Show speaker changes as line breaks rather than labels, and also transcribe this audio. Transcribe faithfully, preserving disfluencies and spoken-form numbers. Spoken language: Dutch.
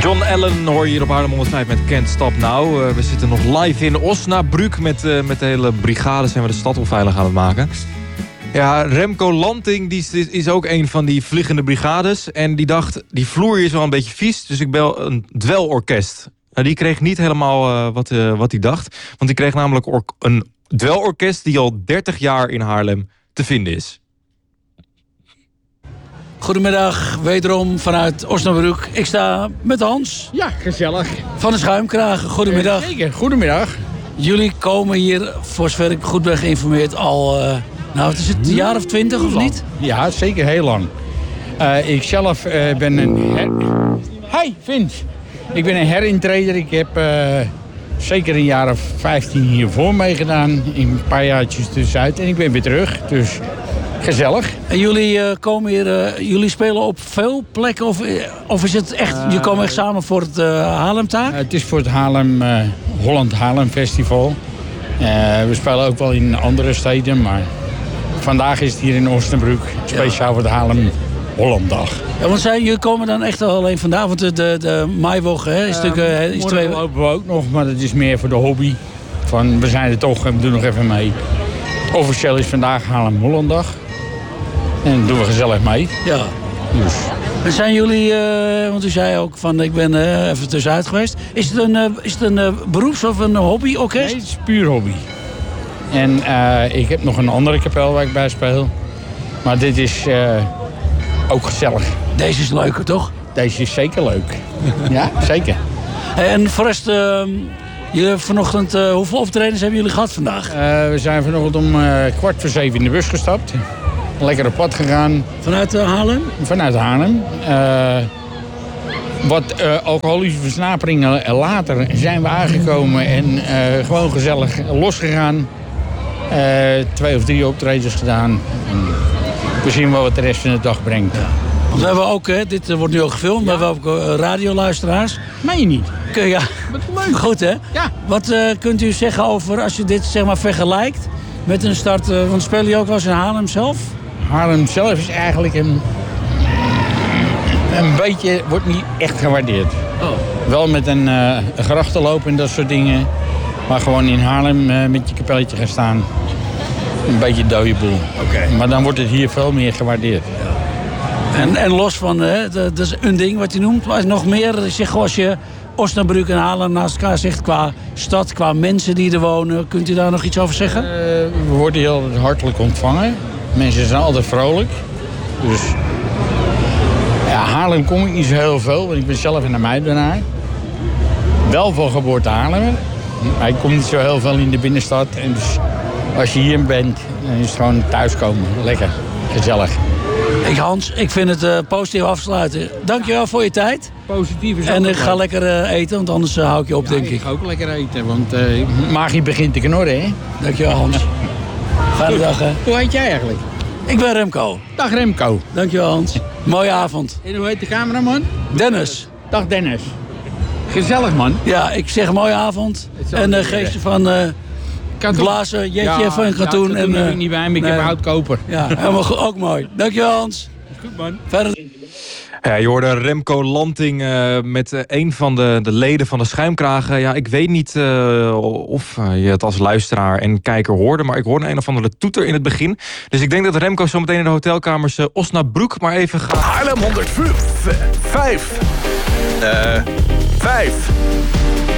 John Allen hoor je hier op Haarlem honderdvijf met Can't Stop Now. Uh, we zitten nog live in Osnabrück met, uh, met de hele brigade. Zijn we de stad onveilig aan het maken. Ja, Remco Lanting die is, is ook een van die vliegende brigades. En die dacht, die vloer is wel een beetje vies. Dus ik bel een dwelorkest. Nou, die kreeg niet helemaal uh, wat, uh, wat hij dacht. Want die kreeg namelijk or- een dwelorkest die al dertig jaar in Haarlem te vinden is.
Goedemiddag, wederom vanuit Osnabrück. Ik sta met Hans.
Ja, gezellig.
Van de Schuimkragen. Goedemiddag.
Uh, zeker, goedemiddag.
Jullie komen hier, voor zover ik goed ben geïnformeerd, al... Uh, nou, het is het een jaar of twintig, of niet?
Ja, zeker heel lang. Uh, ik zelf uh, ben een... Her... Hey, Vince. Ik ben een herintreder. Ik heb uh, zeker een jaar of vijftien hiervoor meegedaan. In een paar jaartjes tussenuit. En ik ben weer terug, dus... Gezellig.
En jullie uh, komen hier, uh, jullie spelen op veel plekken of, of is het echt, uh, je komen echt samen voor het uh, Haarlemtaak?
Uh, het is voor het Haarlem, uh, Holland Haarlem Festival. Uh, we spelen ook wel in andere steden, maar vandaag is het hier in Osnabrück speciaal ja. voor de Haarlem Hollanddag.
Ja, want zij, jullie komen dan echt alleen vandaag, want de, de, de Maiwoche hè, is natuurlijk... Uh, is
twee... lopen we ook nog, maar dat is meer voor de hobby. Van, we zijn er toch en we doen nog even mee. Officieel is vandaag Haarlem Hollanddag. En dat doen we gezellig mee.
Ja.
Dus.
En zijn jullie, uh, want u zei ook van ik ben uh, even tussenuit geweest. Is het een, uh, is het een uh, beroeps- of een hobbyorkest?
Nee, het is puur hobby. En uh, ik heb nog een andere kapel waar ik bij speel. Maar dit is uh, ook gezellig.
Deze is leuker, toch?
Deze is zeker leuk. Ja, zeker.
En voor rest, uh, jullie vanochtend, uh, hoeveel optredens hebben jullie gehad vandaag?
Uh, we zijn vanochtend om uh, kwart voor zeven in de bus gestapt. Lekker op pad gegaan.
Vanuit uh, Haarlem?
Vanuit Haarlem. Uh, wat uh, alcoholische versnaperingen later zijn we aangekomen en uh, gewoon gezellig losgegaan. Uh, twee of drie optredens gedaan. En we zien wel wat de rest van de dag brengt.
Ja. Want we hebben ook, hè, dit wordt nu ook gefilmd, ja. Maar we hebben ook uh, radioluisteraars.
Meen je niet?
Ja.
Wat leuk.
Goed, hè?
Ja.
Wat uh, kunt u zeggen over, als je dit zeg maar vergelijkt met een start, uh, want spelen jullie ook wel eens in Haarlem zelf?
Haarlem zelf is eigenlijk een, een beetje, wordt niet echt gewaardeerd.
Oh.
Wel met een, uh, een grachtenloop en dat soort dingen. Maar gewoon in Haarlem uh, met je kapelletje gaan staan. Een beetje een dode boel.
Okay.
Maar dan wordt het hier veel meer gewaardeerd.
Ja. En, en los van, hè, dat is een ding wat je noemt. Maar nog meer, zeg, als je Osnabrück en Haarlem naast elkaar zegt qua stad, qua mensen die er wonen. Kunt u daar nog iets over zeggen?
Uh, we worden heel hartelijk ontvangen. Mensen zijn altijd vrolijk. Dus ja, Haarlem kom ik niet zo heel veel, want ik ben zelf in de Muidenaar. Wel van geboorte Haarlemmer. Maar ik kom niet zo heel veel in de binnenstad. En dus als je hier bent, dan is het gewoon thuiskomen. Lekker, gezellig.
Ik Hans, ik vind het uh, positief afsluiten. Dankjewel voor je tijd.
Positief is
En ik ga lekker uh, eten, want anders uh, hou ik je op,
ja,
denk ik.
Ik ga ook lekker eten, want uh, magie begint te knorren, hè?
Dankjewel, Hans. Fijne dag, hè.
Hoe heet jij eigenlijk?
Ik ben Remco.
Dag Remco.
Dankjewel, Hans. Mooie avond.
En hoe heet de cameraman?
Dennis.
Dag Dennis. Gezellig, man.
Ja, ik zeg mooie avond. En uh, geest je van uh, glazen, jetje ja, van een katoen.
Ja,
en uh,
heb ik niet bij me, ik nee. heb houtkoper.
Ja, helemaal goed, ook mooi. Dankjewel, Hans.
Goed, man.
Verder.
Ja, je hoorde Remco Lanting uh, met uh, een van de, de leden van de Schuimkragen. Ja, ik weet niet uh, of uh, je het als luisteraar en kijker hoorde, maar ik hoorde een of andere toeter in het begin. Dus ik denk dat Remco zo meteen in de hotelkamers uh, Osnabrück maar even gaat.
Haarlem honderdvijf. Uh, vijf.